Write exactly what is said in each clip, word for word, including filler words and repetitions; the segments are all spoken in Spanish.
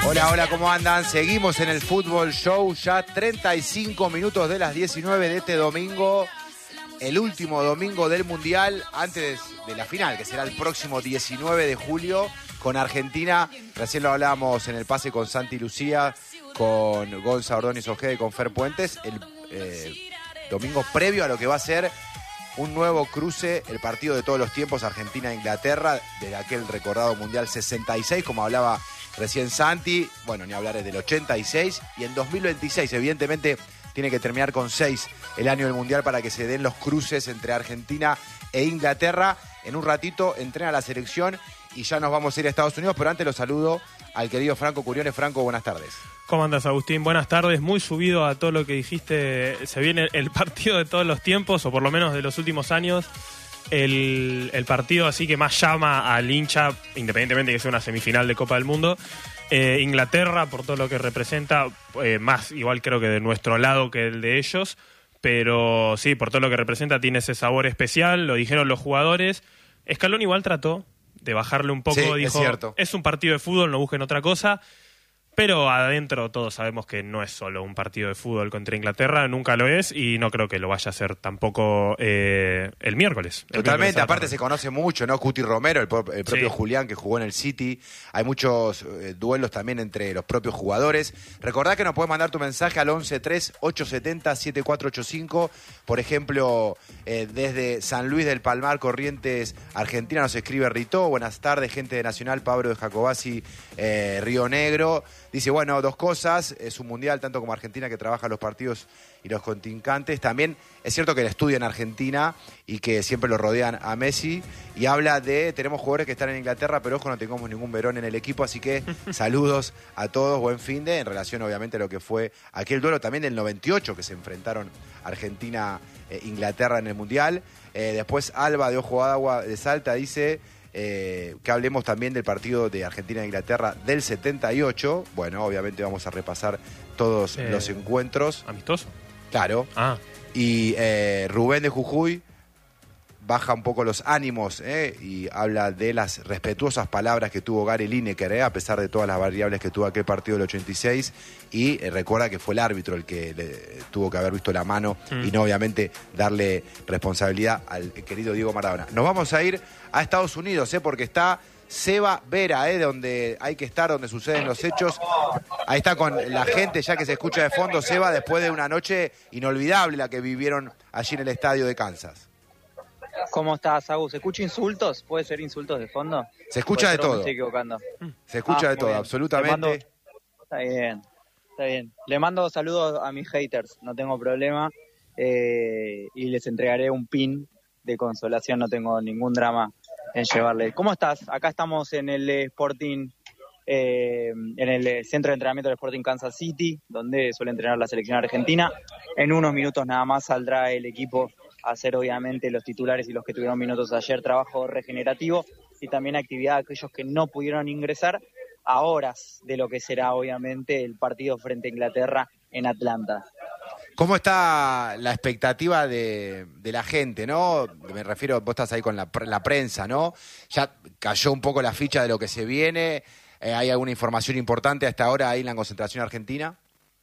Hola, hola, ¿cómo andan? Seguimos en el Fútbol Show, ya treinta y cinco minutos de las diecinueve de este domingo, el último domingo del Mundial, antes de la final, que será el próximo diecinueve de julio, con Argentina. Recién lo hablábamos en el pase con Santi Lucía, con Gonza Ordóñez Ojeda y con Fer Puentes, el eh, domingo previo a lo que va a ser un nuevo cruce, el partido de todos los tiempos, Argentina-Inglaterra, de aquel recordado Mundial sesenta y seis, como hablaba recién Santi, bueno, ni hablar del ochenta y seis, y en dos mil veintiséis, evidentemente, tiene que terminar con seis el año del Mundial para que se den los cruces entre Argentina e Inglaterra. En un ratito entrena la selección y ya nos vamos a ir a Estados Unidos, pero antes lo saludo al querido Franco Curiones. Franco, buenas tardes. ¿Cómo andas, Agustín? Buenas tardes. Muy subido a todo lo que dijiste. Se viene el partido de todos los tiempos, o por lo menos de los últimos años. El, el partido así que más llama al hincha, independientemente de que sea una semifinal de Copa del Mundo. Eh, Inglaterra, por todo lo que representa, eh, más igual creo que de nuestro lado que el de ellos. Pero sí, por todo lo que representa, tiene ese sabor especial. Lo dijeron los jugadores. Scaloni igual trató de bajarle un poco. Sí, dijo, es cierto. Es un partido de fútbol, no busquen otra cosa. Pero adentro todos sabemos que no es solo un partido de fútbol contra Inglaterra, nunca lo es, y no creo que lo vaya a ser tampoco eh, el miércoles. El Totalmente, miércoles aparte se conoce mucho, ¿no? Cuti Romero, el, pro- el propio Sí. Julián que jugó en el City. Hay muchos eh, duelos también entre los propios jugadores. Recordá que nos puedes mandar tu mensaje al once tres ocho siete cero siete cuatro ocho cinco. Por ejemplo, eh, desde San Luis del Palmar, Corrientes, Argentina, nos escribe Rito. Buenas tardes, gente de Nacional, Pablo de Jacobasi, eh, Río Negro. Dice, bueno, dos cosas, es un mundial, tanto como Argentina que trabaja los partidos y los contrincantes. También es cierto que él estudia en Argentina y que siempre lo rodean a Messi. Y habla de, tenemos jugadores que están en Inglaterra, pero ojo, no tengamos ningún Verón en el equipo. Así que saludos a todos, buen fin de, en relación obviamente a lo que fue aquel duelo también del noventa y ocho, que se enfrentaron Argentina e Inglaterra en el mundial. Eh, después Alba de Ojo de Agua de Salta dice... Eh, que hablemos también del partido de Argentina e Inglaterra del setenta y ocho. Bueno, obviamente vamos a repasar todos eh, los encuentros. ¿Amistoso? Claro. Ah. Y eh, Rubén de Jujuy baja un poco los ánimos eh, y habla de las respetuosas palabras que tuvo Gary Lineker, eh, a pesar de todas las variables que tuvo aquel partido del ochenta y seis. Y eh, recuerda que fue el árbitro el que le, tuvo que haber visto la mano mm. y no obviamente darle responsabilidad al querido Diego Maradona. Nos vamos a ir a Estados Unidos, eh, porque está Seba Vera, eh, donde hay que estar, donde suceden los hechos. Ahí está con la gente ya que se escucha de fondo, Seba, después de una noche inolvidable la que vivieron allí en el estadio de Kansas. ¿Cómo estás, Agus? ¿Se escucha insultos? ¿Puede ser insultos de fondo? Se escucha de todo. Me estoy equivocando. Se escucha ah, de todo, bien. absolutamente. Mando... Está bien, está bien. Le mando saludos a mis haters, no tengo problema. Eh, y les entregaré un pin de consolación, no tengo ningún drama en llevarle. ¿Cómo estás? Acá estamos en el Sporting, eh, en el centro de entrenamiento del Sporting Kansas City, donde suele entrenar la selección argentina. En unos minutos nada más saldrá el equipo a hacer obviamente los titulares y los que tuvieron minutos ayer, trabajo regenerativo y también actividad de aquellos que no pudieron ingresar a horas de lo que será obviamente el partido frente a Inglaterra en Atlanta. ¿Cómo está la expectativa de, de la gente, no? Me refiero, vos estás ahí con la, la prensa, ¿no? Ya cayó un poco la ficha de lo que se viene. Eh, ¿Hay alguna información importante hasta ahora ahí en la concentración argentina?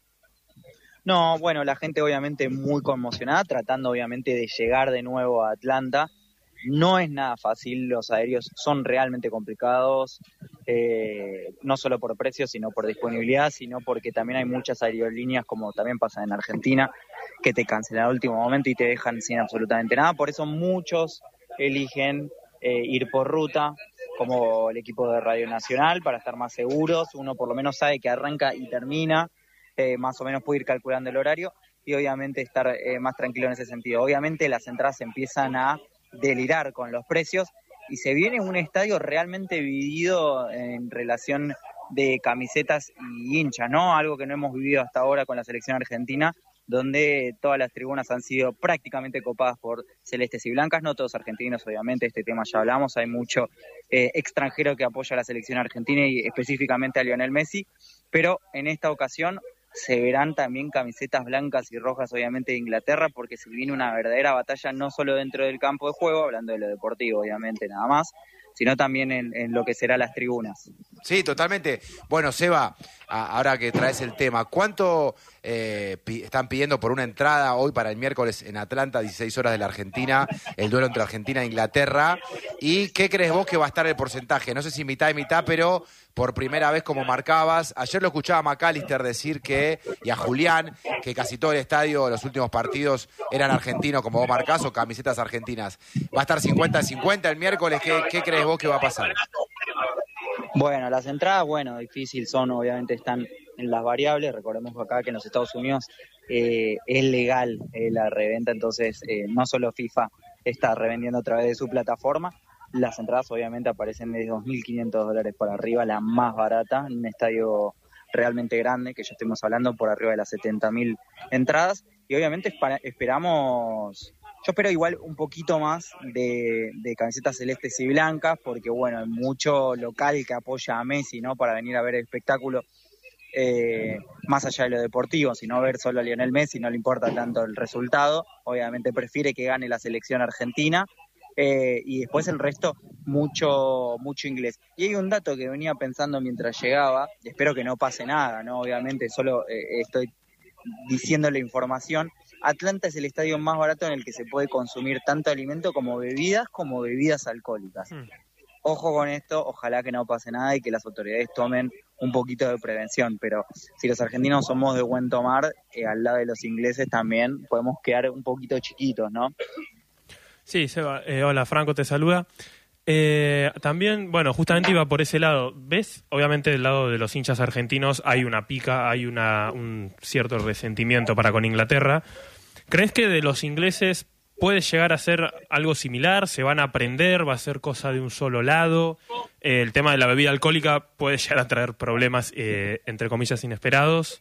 No, bueno, la gente obviamente muy conmocionada, tratando obviamente de llegar de nuevo a Atlanta. No es nada fácil, los aéreos son realmente complicados, eh, no solo por precio, sino por disponibilidad, sino porque también hay muchas aerolíneas, como también pasa en Argentina, que te cancelan al último momento y te dejan sin absolutamente nada. Por eso muchos eligen eh, ir por ruta, como el equipo de Radio Nacional, para estar más seguros. Uno por lo menos sabe que arranca y termina, eh, más o menos puede ir calculando el horario y obviamente estar eh, más tranquilo en ese sentido. Obviamente las entradas empiezan a delirar con los precios y se viene un estadio realmente dividido en relación de camisetas y hinchas, ¿no? Algo que no hemos vivido hasta ahora con la selección argentina, donde todas las tribunas han sido prácticamente copadas por celestes y blancas, no todos argentinos, obviamente, este tema ya hablamos, hay mucho eh, extranjero que apoya a la selección argentina y específicamente a Lionel Messi, pero en esta ocasión se verán también camisetas blancas y rojas, obviamente, de Inglaterra, porque se viene una verdadera batalla no solo dentro del campo de juego, hablando de lo deportivo, obviamente, nada más, sino también en, en lo que será las tribunas. Sí, totalmente. Bueno, Seba, a, ahora que traes el tema, ¿cuánto eh, pi- están pidiendo por una entrada hoy para el miércoles en Atlanta, dieciséis horas de la Argentina, el duelo entre Argentina e Inglaterra? ¿Y qué crees vos que va a estar el porcentaje? No sé si mitad y mitad, pero por primera vez como marcabas. Ayer lo escuchaba a McAllister decir que, y a Julián, que casi todo el estadio, los últimos partidos eran argentinos, como vos marcás, o camisetas argentinas. ¿Va a estar cincuenta cincuenta el miércoles? ¿Qué, qué crees vos que va a pasar? Bueno, las entradas, bueno, difícil son, obviamente están en las variables. Recordemos acá que en los Estados Unidos eh, es legal eh, la reventa, entonces eh, no solo FIFA está revendiendo a través de su plataforma. Las entradas obviamente aparecen de dos mil quinientos dólares para arriba, la más barata, en un estadio realmente grande, que ya estemos hablando por arriba de las setenta mil entradas. Y obviamente espera- esperamos, yo espero igual un poquito más de, de camisetas celestes y blancas, porque bueno, hay mucho local que apoya a Messi, ¿no? Para venir a ver el espectáculo, eh, más allá de lo deportivo, sino ver solo a Lionel Messi, no le importa tanto el resultado, obviamente prefiere que gane la selección argentina. Eh, y después el resto, mucho mucho inglés. Y hay un dato que venía pensando mientras llegaba, y espero que no pase nada, ¿no? Obviamente solo eh, estoy diciendo la información. Atlanta es el estadio más barato en el que se puede consumir tanto alimento como bebidas, como bebidas alcohólicas. Mm. Ojo con esto, ojalá que no pase nada y que las autoridades tomen un poquito de prevención, pero si los argentinos somos de buen tomar, eh, al lado de los ingleses también podemos quedar un poquito chiquitos, ¿no? Sí, Seba, eh, hola, Franco te saluda. Eh, también, bueno, justamente iba por ese lado. ¿Ves? Obviamente del lado de los hinchas argentinos hay una pica, hay una, un cierto resentimiento para con Inglaterra. ¿Crees que de los ingleses puede llegar a ser algo similar? ¿Se van a aprender? ¿Va a ser cosa de un solo lado? Eh, el tema de la bebida alcohólica puede llegar a traer problemas, eh, entre comillas, inesperados.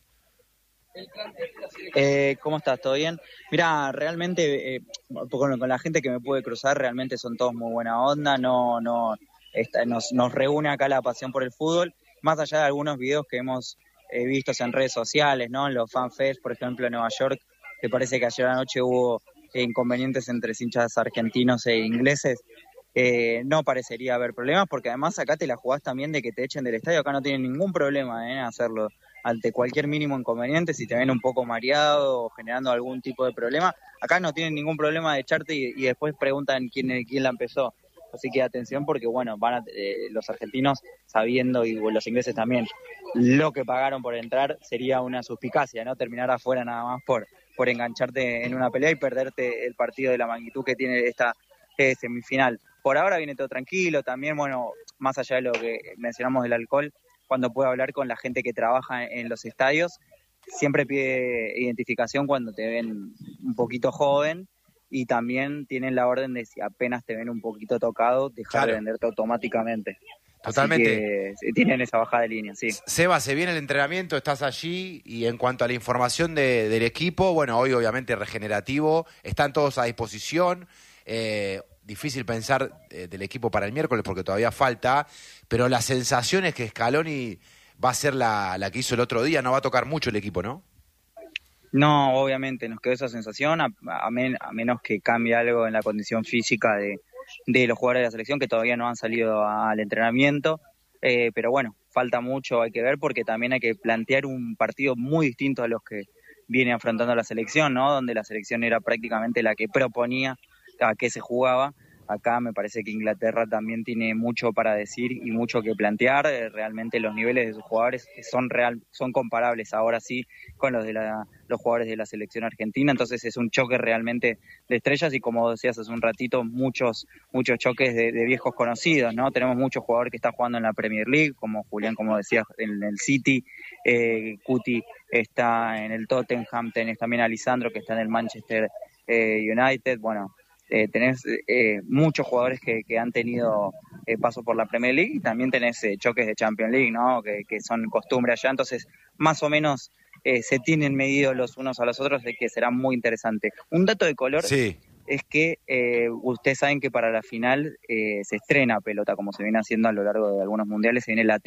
Eh, ¿Cómo estás? ¿Todo bien? Mira, realmente eh, con, con la gente que me pude cruzar, realmente son todos muy buena onda, no, no, esta, nos, nos reúne acá la pasión por el fútbol, más allá de algunos videos que hemos eh, visto en redes sociales, ¿no? En los fanfest, por ejemplo, en Nueva York, que parece que ayer anoche hubo eh, inconvenientes entre hinchas argentinos e ingleses. Eh, no parecería haber problemas, porque además acá te la jugás también de que te echen del estadio, acá no tienen ningún problema en eh, hacerlo ante cualquier mínimo inconveniente. Si te ven un poco mareado o generando algún tipo de problema, acá no tienen ningún problema de echarte y, y después preguntan quién, quién la empezó. Así que atención, porque bueno, van a, eh, los argentinos sabiendo, y bueno, los ingleses también, lo que pagaron por entrar sería una suspicacia, ¿no? Terminar afuera nada más por, por engancharte en una pelea y perderte el partido de la magnitud que tiene esta eh, semifinal. Por ahora viene todo tranquilo, también, bueno, más allá de lo que mencionamos del alcohol, cuando puedo hablar con la gente que trabaja en los estadios, siempre pide identificación cuando te ven un poquito joven, y también tienen la orden de, si apenas te ven un poquito tocado, dejar Claro. de venderte automáticamente. Totalmente. Así que tienen esa bajada de línea, sí. Seba, se viene el entrenamiento, estás allí, y en cuanto a la información de, del equipo, bueno, hoy obviamente regenerativo, están todos a disposición. Eh, difícil pensar eh, del equipo para el miércoles porque todavía falta, pero la sensación es que Scaloni va a ser la, la que hizo el otro día, no va a tocar mucho el equipo, ¿no? No, obviamente nos quedó esa sensación, a, a, men, a menos que cambie algo en la condición física de, de los jugadores de la selección que todavía no han salido al entrenamiento, eh, pero bueno, falta mucho, hay que ver, porque también hay que plantear un partido muy distinto a los que viene afrontando la selección, ¿no? Donde la selección era prácticamente la que proponía a qué se jugaba. Acá me parece que Inglaterra también tiene mucho para decir y mucho que plantear. Eh, realmente los niveles de sus jugadores son real, son comparables ahora sí con los de la, los jugadores de la selección argentina. Entonces es un choque realmente de estrellas y, como decías hace un ratito, muchos muchos choques de, de viejos conocidos, ¿no? Tenemos muchos jugadores que están jugando en la Premier League, como Julián, como decías, en el City, eh, Cuti está en el Tottenham, tenés también a Lisandro que está en el Manchester eh, United. Bueno, Eh, tenés eh, muchos jugadores que, que han tenido eh, paso por la Premier League, y también tenés eh, choques de Champions League, ¿no? Que, que son costumbre allá, entonces más o menos eh, se tienen medidos los unos a los otros, de que será muy interesante. Un dato de color Sí. es que eh, ustedes saben que para la final eh, se estrena pelota, como se viene haciendo a lo largo de algunos mundiales, se viene la